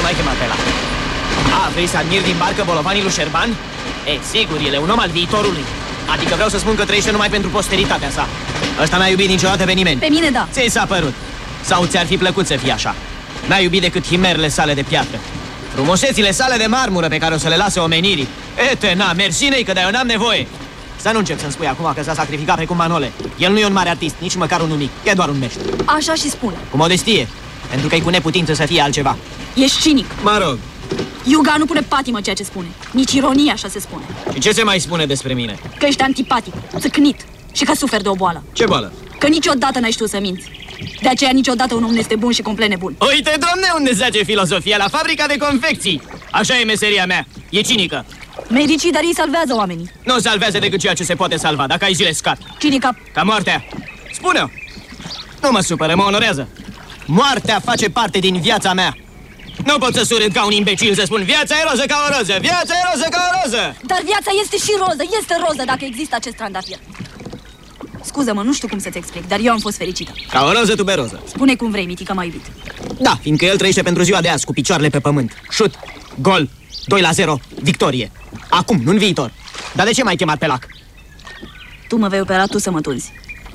mai chema pe la. Vrei să admiri din barcă bolovanii lui Șerban? Sigur, el e un om al viitorului. Adică vreau să spun că trăiește numai pentru posteritatea sa. Ăsta n-a iubit niciodată pe nimeni. Pe mine, da. Ți s-a părut? Sau ți-ar fi plăcut să fie așa? N-a iubit decât himerele sale de piatră, frumusețile sale de marmură pe care o să le lase omenirii. Etena, mersi-ne-i că de-aia n-am nevoie. Să nu încep să-mi spui acum că s-a sacrificat precum Manole. El nu e un mare artist, nici măcar un mic. E doar un meșter. Așa și spune. Cu modestie, pentru că e cu neputință să fie altceva. Ești cinic. Mă rog. Iuga nu pune patimă ceea ce spune. Nici ironie, așa se spune. Și ce se mai spune despre mine? Că ești antipatic, țâcnit și că suferi de o boală. Ce boală? Că niciodată n-ai știut să minți. De aceea niciodată un om nu este bun și complet nebun. Uite, domne, unde zace filozofia, la fabrica de confecții. Așa e meseria mea, e cinică. Medicii, dar ei salvează oamenii. Nu salvează decât ceea ce se poate salva, dacă ai zile scat. Cinica. Ca moartea. Spune-o. Nu mă supără, mă onorează. Moartea face parte din viața mea. Nu pot să surâd ca un imbecil să spun viața e roză ca o roză, viața e roză ca o roză. Dar viața este și roză, este roză dacă există acest trandafir. Scuză-mă, nu știu cum să-ți explic, dar eu am fost fericită. Ca o roză tuberoză. Spune cum vrei, mitică mai iubit. Da, fiindcă el trăiește pentru ziua de azi, cu picioarele pe pământ. Șut, gol, 2-0, victorie. Acum, nu în viitor. Dar de ce m-ai chemat pe lac? Tu mă vei opera, tu să mă tunzi.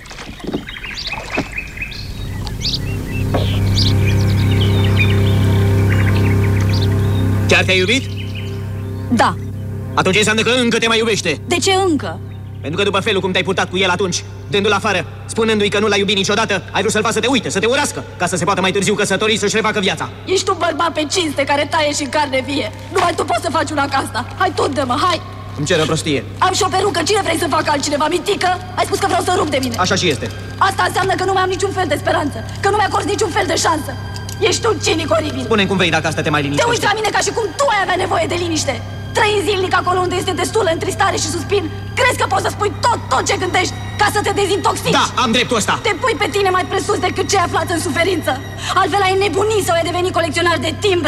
Chiar te-ai iubit? Da. Atunci înseamnă că încă te mai iubește. De ce încă? Pentru că după felul cum te-ai purtat cu el atunci, dându-l afară, spunându-i că nu l-ai iubit niciodată, ai vrut să-l faci să te uite, să te urască, ca să se poată mai târziu căsători să-și refacă viața. Ești un bărbat pe cinste care taie și în carne vie. Numai tu poți să faci una ca asta. Hai, tunde-mă, hai! Îmi cere o prostie. Am și o perucă, cine vrei să facă altcineva, mitică? Ai spus că vreau să rup de mine. Așa și este. Asta înseamnă că nu mai am niciun fel de speranță, că nu mi-acorzi niciun fel de șansă. Ești un cinic oribil. Spune-mi cum vrei dacă asta te mai Te liniștește. uiți la mine ca și cum tu ai avea nevoie de liniște. Trăi zilnic acolo unde este destulă întristare și suspin. Crezi că poți să spui tot ce gândești ca să te dezintoxici? Da, am dreptul ăsta. Te pui pe tine mai presus decât cei aflați în suferință. Altfel ai nebunit sau ai devenit colecționar de timbre.